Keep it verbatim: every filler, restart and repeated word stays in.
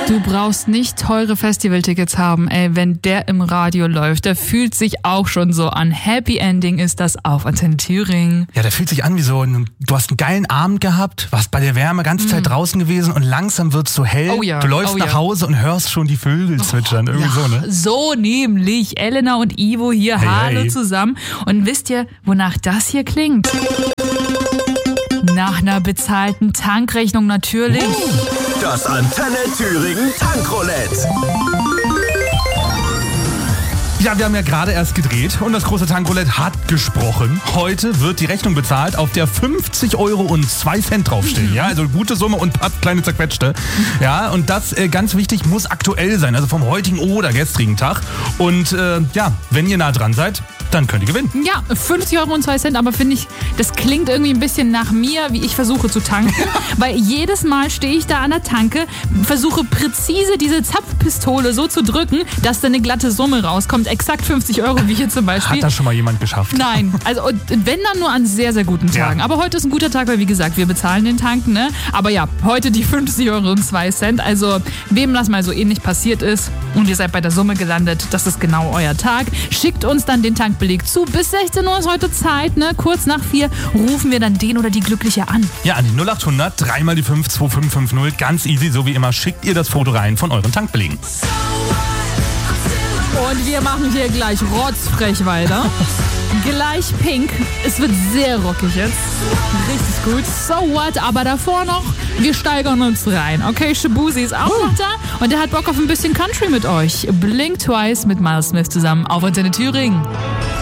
Du brauchst nicht teure Festivaltickets haben, ey, wenn der im Radio läuft. Der fühlt sich auch schon so an. Happy Ending ist das auf Antenne Thüringen. Ja, der fühlt sich an wie so, ein, du hast einen geilen Abend gehabt, warst bei der Wärme ganze Zeit mm. draußen gewesen und langsam wird's so hell. Oh ja, du läufst oh nach ja. Hause und hörst schon die Vögel zwitschern. Irgendwie ja, so, ne? So nämlich. Elena und Ivo hier, hey, hallo hey. zusammen. Und wisst ihr, wonach das hier klingt? Nach einer bezahlten Tankrechnung natürlich. Das Antenne Thüringen Tankroulette. Ja, wir haben ja gerade erst gedreht und das große Tankroulette hat gesprochen. Heute wird die Rechnung bezahlt, auf der fünfzig Euro und zwei Cent draufstehen. Ja, also gute Summe und paar kleine zerquetschte. Ja, und das, äh, ganz wichtig, muss aktuell sein, also vom heutigen oder gestrigen Tag. Und äh, ja, wenn ihr nah dran seid, dann könnt ihr gewinnen. Ja, fünfzig Euro und zwei Cent, aber finde ich, das klingt irgendwie ein bisschen nach mir, wie ich versuche zu tanken. Weil jedes Mal stehe ich da an der Tanke, versuche präzise diese Zapfpistole so zu drücken, dass da eine glatte Summe rauskommt. Exakt fünfzig Euro, wie hier zum Beispiel. Hat das schon mal jemand geschafft? Nein, also und wenn dann nur an sehr, sehr guten Tagen. Ja. Aber heute ist ein guter Tag, weil wie gesagt, wir bezahlen den Tanken, ne? Aber ja, heute die fünfzig Euro und zwei Cent. Also wem das mal so ähnlich passiert ist und ihr seid bei der Summe gelandet, das ist genau euer Tag. Schickt uns dann den Tankbeleg zu. Bis sechzehn Uhr ist heute Zeit, ne? Kurz nach vier rufen wir dann den oder die Glückliche an. Ja, an die null acht hundert, dreimal die fünf zwei fünf fünf null. Ganz easy, so wie immer, schickt ihr das Foto rein von euren Tankbelegen. Und wir machen hier gleich rotzfrech weiter. Gleich pink. Es wird sehr rockig jetzt. Richtig gut. So what? Aber davor noch, wir steigern uns rein. Okay, Shabuzi ist auch noch da und der hat Bock auf ein bisschen Country mit euch. Blink Twice mit Miles Smith zusammen auf Antenne Thüringen.